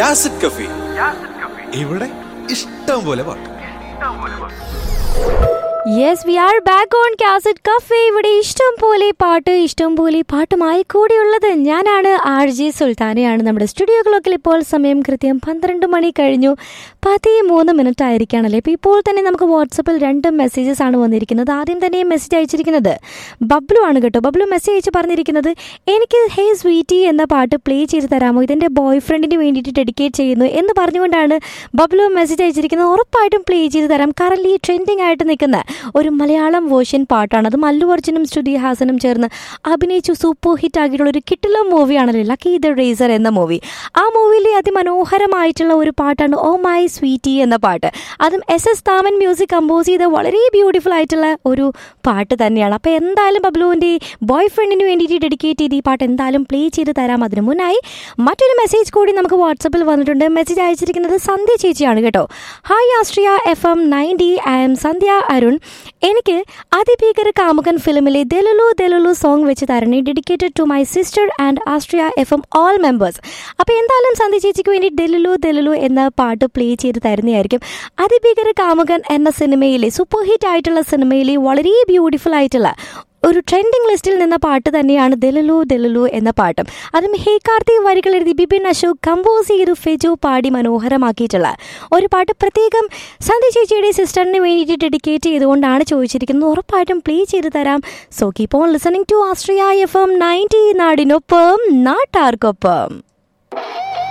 യാസിഡ് കഫി. ഇവിടെ ഇഷ്ടം പോലെ പാട്ട്. Yes, V are back on cassette cafe. ഇവിടെ ഇഷ്ടം പോലെ പാട്ടുമായി കൂടിയുള്ളത് ഞാനാണ്, RJ സുൽത്താനയാണ്. നമ്മുടെ സ്റ്റുഡിയോ ക്ലോക്കിൽ ഇപ്പോൾ സമയം കൃത്യം 12 മണി കഴിഞ്ഞു 13 ആയിരിക്കുകയാണല്ലേ. അപ്പോൾ ഇപ്പോൾ തന്നെ നമുക്ക് വാട്സപ്പിൽ 2 മെസ്സേജസ് ആണ് വന്നിരിക്കുന്നത്. ആദ്യം തന്നെ മെസ്സേജ് അയച്ചിരിക്കുന്നത് ബബ്ലു ആണ് കേട്ടോ. ബബ്ലു മെസ്സേജ് അയച്ച് പറഞ്ഞിരിക്കുന്നത്, എനിക്ക് ഹേ സ്വീറ്റി എന്ന പാട്ട് പ്ലേ ചെയ്ത് തരാമോ, ഇതെൻ്റെ ബോയ് ഫ്രണ്ടിന് വേണ്ടിയിട്ട് ഡെഡിക്കേറ്റ് ചെയ്യുന്നു എന്ന് പറഞ്ഞുകൊണ്ടാണ് ബബ്ലു മെസ്സേജ് അയച്ചിരിക്കുന്നത്. ഉറപ്പായിട്ടും പ്ലേ ചെയ്ത് തരാം. കറൻലി ട്രെൻഡിങ് ആയിട്ട് നിൽക്കുന്ന ഒരു മലയാളം വേർഷൻ പാട്ടാണ്. അത് അല്ലു അർജുനും ശ്രുതി ഹാസനും ചേർന്ന് അഭിനയിച്ചു സൂപ്പർ ഹിറ്റ് ആക്കിയിട്ടുള്ള ഒരു കിട്ടില്ല മൂവിയാണല്ലോ ലക്കി ദ റേസർ എന്ന മൂവി. ആ മൂവിയിലെ അതിമനോഹരമായിട്ടുള്ള ഒരു പാട്ടാണ് ഓ മൈ സ്വീറ്റി എന്ന പാട്ട്. അതും SS താമൻ മ്യൂസിക് കമ്പോസ് ചെയ്ത വളരെ ബ്യൂട്ടിഫുൾ ആയിട്ടുള്ള ഒരു പാട്ട് തന്നെയാണ്. അപ്പോൾ എന്തായാലും ബബ്ലുവിൻ്റെ ബോയ് ഫ്രണ്ടിന് വേണ്ടിയിട്ട് ഡെഡിക്കേറ്റ് ചെയ്ത് ഈ പാട്ട് എന്തായാലും പ്ലേ ചെയ്ത് തരാം. അതിന് മുന്നായി മറ്റൊരു മെസ്സേജ് കൂടി നമുക്ക് വാട്സപ്പിൽ വന്നിട്ടുണ്ട്. മെസ്സേജ് അയച്ചിരിക്കുന്നത് സന്ധ്യ ചേച്ചിയാണ് കേട്ടോ. Hi Austria FM 90, I M സന്ധ്യ അരുൺ. എനിക്ക് അതിഭീകര കാമുകൻ ഫിലിമിലെ ദെലുലു ദെലുലു സോങ് വെച്ച് തരണേ, dedicated to my sister and Austria FM all members. അപ്പോൾ എന്തായാലും സന്ധ്യ ചേച്ചിക്ക് വേണ്ടി ദെലുലു ദെലുലു എന്ന പാട്ട് പ്ലേ ചെയ്ത് തരുന്നതായിരിക്കും. അതിഭീകര കാമുകൻ എന്ന സിനിമയിലെ സൂപ്പർ ഹിറ്റ് ആയിട്ടുള്ള സിനിമയിലെ വളരെ ബ്യൂട്ടിഫുൾ ആയിട്ടുള്ള ഒരു ട്രെൻഡിങ് ലിസ്റ്റിൽ നിന്ന പാട്ട് തന്നെയാണ് ദെലുലു ദെലുലു എന്ന പാട്ടും. അതും ഹേ കാർത്തി വരികൾ എഴുതി ബിപിൻ അശോക് കമ്പോസ് ചെയ്തു ഫെജു പാടി മനോഹരമാക്കിയിട്ടുള്ള ഒരു പാട്ട് പ്രത്യേകം സന്ധ്യ ചേച്ചിയുടെ സിസ്റ്ററിന് വേണ്ടിയിട്ട് ഡെഡിക്കേറ്റ് ചെയ്തുകൊണ്ടാണ് ചോദിച്ചിരിക്കുന്നത്. ഉറപ്പായിട്ടും പ്ലേ ചെയ്ത് തരാം. So keep on listening to Austria FM 90, നാടിനൊപ്പം നാട്ടാർക്കൊപ്പം.